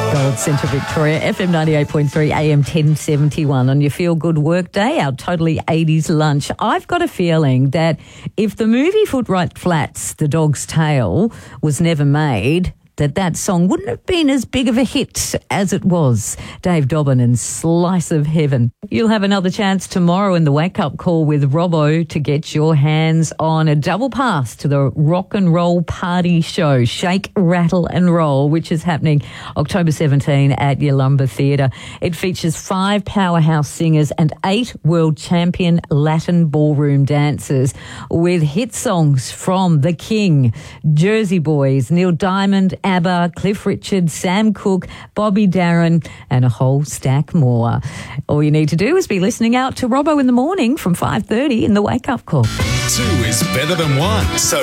Gold Centre Victoria, FM 98.3, AM 1071 on your feel-good work day, our totally 80s lunch. I've got a feeling that if the movie Footlight Flats, The Dog's Tale, was never made, that song wouldn't have been as big of a hit as it was. Dave Dobbin and Slice of Heaven. You'll have another chance tomorrow in the wake-up call with Robbo to get your hands on a double pass to the Rock and Roll Party Show, Shake, Rattle and Roll, which is happening October 17 at Yalumba Theatre. It features 5 powerhouse singers and 8 world champion Latin ballroom dancers with hit songs from The King, Jersey Boys, Neil Diamond, ABBA, Cliff Richard, Sam Cooke, Bobby Darin, and a whole stack more. All you need to do is be listening out to Robbo in the morning from 5:30 in the wake-up call. 2 is better than 1. So